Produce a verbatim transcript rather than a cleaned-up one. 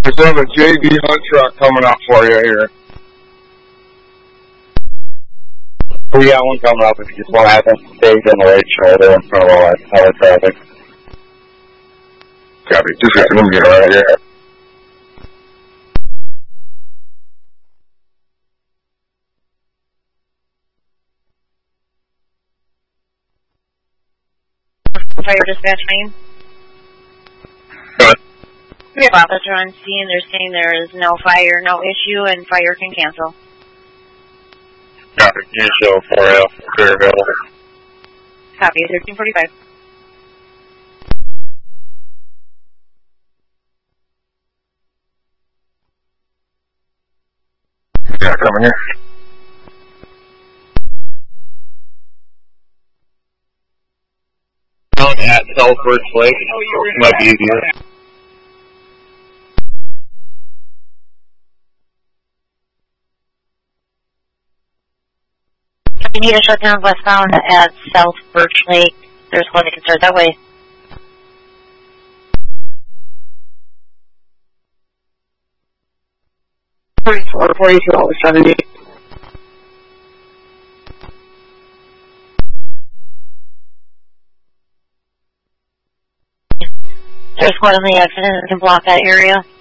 There's a J B Hunt truck coming up for you here. We got one coming up if you just want to have them stay on the right shoulder in front of all that other traffic. Copy. Just got them get right here. Fire dispatch name. Good. We have officer on scene. They're saying there is no fire, no issue, and fire can cancel. Copy. You show four F. Clear available. Copy. thirteen forty-five. Yeah, coming here. At South Birch Lake. Oh, might be easier. If you need a shutdown westbound at South Birch Lake, there's one that can start that way. forty-four, forty-two, always seventy. There's one on the accident that can block that area.